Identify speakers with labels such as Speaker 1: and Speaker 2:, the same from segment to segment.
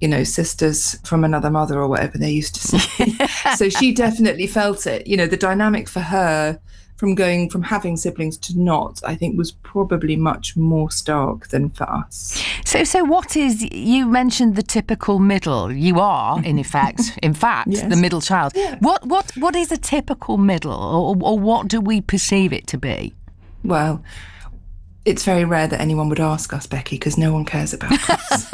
Speaker 1: sisters from another mother or whatever they used to say. So she definitely felt it. The dynamic for her from going from having siblings to not, I think, was probably much more stark than for us.
Speaker 2: So what is, you mentioned the typical middle. You are, in fact, yes. The middle child.
Speaker 1: Yeah.
Speaker 2: What is a typical middle, or what do we perceive it to be?
Speaker 1: Well, it's very rare that anyone would ask us, Becky, because no one cares about us.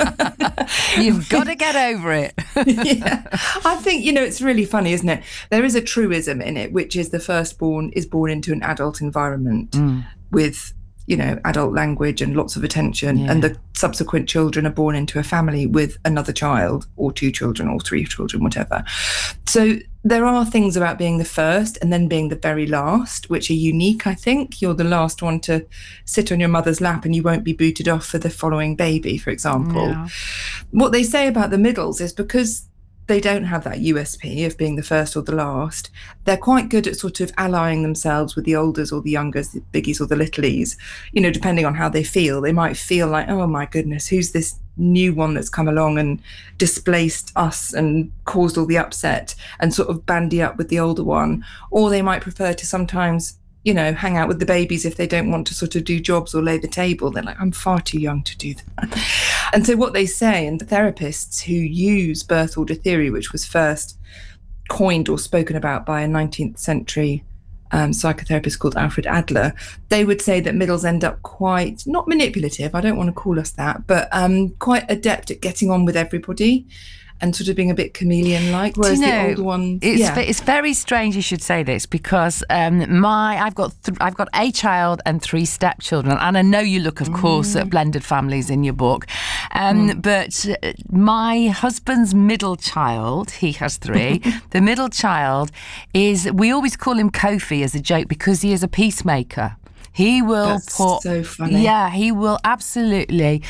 Speaker 2: You've got to get over it.
Speaker 1: Yeah. I think, it's really funny, isn't it? There is a truism in it, which is the firstborn is born into an adult environment with, adult language and lots of attention. Yeah. And the subsequent children are born into a family with another child or 2 children or 3 children, whatever. So there are things about being the first and then being the very last, which are unique, I think. You're the last one to sit on your mother's lap and you won't be booted off for the following baby, for example. Yeah. What they say about the middles is because they don't have that USP of being the first or the last, they're quite good at sort of allying themselves with the olders or the youngers, the biggies or the littlies, depending on how they feel. They might feel like, oh my goodness, who's this new one that's come along and displaced us and caused all the upset, and sort of bandy up with the older one. Or they might prefer to sometimes hang out with the babies if they don't want to sort of do jobs or lay the table. They're like, I'm far too young to do that. And so what they say, and the therapists who use birth order theory, which was first coined or spoken about by a 19th century psychotherapist called Alfred Adler, they would say that middles end up quite, not manipulative, I don't want to call us that, but quite adept at getting on with everybody and sort of being a bit chameleon-like, whereas the older ones...
Speaker 2: It's very strange you should say this, because I've got a child and 3 stepchildren, and I know you look, of course, at blended families in your book, but my husband's middle child, he has 3, the middle child we always call him Kofi as a joke, because he is a peacemaker. He will
Speaker 1: That's so funny.
Speaker 2: Yeah, he will absolutely.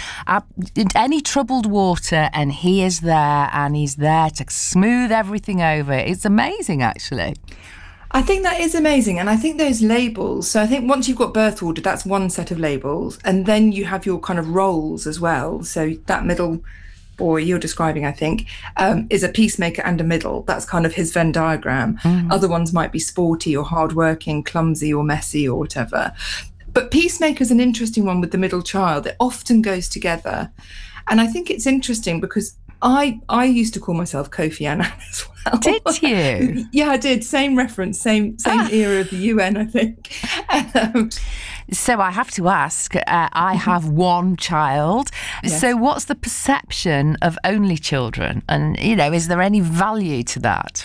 Speaker 2: Any troubled water, and he is there, and he's there to smooth everything over. It's amazing, actually.
Speaker 1: I think that is amazing. And I think those labels, so I think once you've got birth order, that's one set of labels. And then you have your kind of roles as well. So that middle boy you're describing, I think, is a peacemaker and a middle. That's kind of his Venn diagram. Other ones might be sporty or hardworking, clumsy or messy or whatever. But peacemaker is an interesting one with the middle child. It often goes together. And I think it's interesting because I used to call myself Kofi Annan as well.
Speaker 2: Did you?
Speaker 1: Yeah, I did. Same reference, same era of the UN, I think.
Speaker 2: So I have to ask, I have one child. Yes. So what's the perception of only children? And, is there any value to that?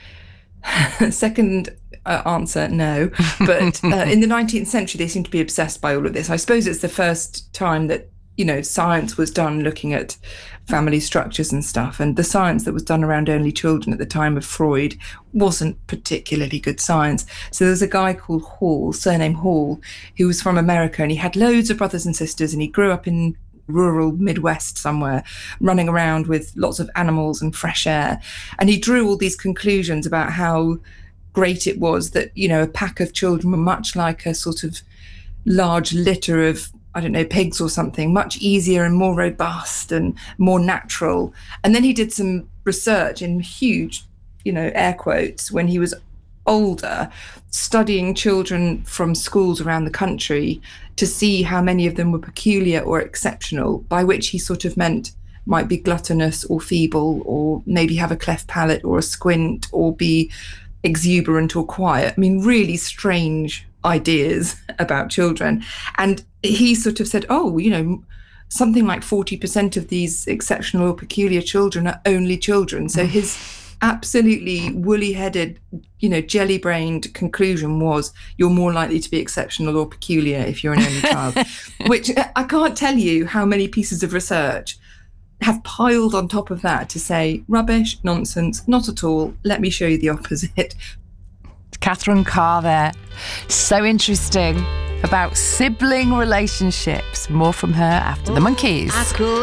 Speaker 1: Second answer, no. But in the 19th century, they seem to be obsessed by all of this. I suppose it's the first time that, science was done looking at family structures and stuff. And the science that was done around only children at the time of Freud wasn't particularly good science. So there's a guy called Hall, surname Hall, who was from America, and he had loads of brothers and sisters, and he grew up in rural Midwest somewhere, running around with lots of animals and fresh air. And he drew all these conclusions about how great it was that, a pack of children were much like a sort of large litter of, I don't know, pigs or something, much easier and more robust and more natural. And then he did some research in huge, air quotes, when he was older, studying children from schools around the country to see how many of them were peculiar or exceptional, by which he sort of meant might be gluttonous or feeble, or maybe have a cleft palate or a squint, or be exuberant or quiet. I mean, really strange ideas about children. And he sort of said, something like 40% of these exceptional or peculiar children are only children. So his absolutely woolly-headed, jelly-brained conclusion was, you're more likely to be exceptional or peculiar if you're an only child, which I can't tell you how many pieces of research have piled on top of that to say, rubbish, nonsense, not at all, let me show you the opposite.
Speaker 2: Catherine Carr there. So interesting about sibling relationships. More from her after the Monkeys.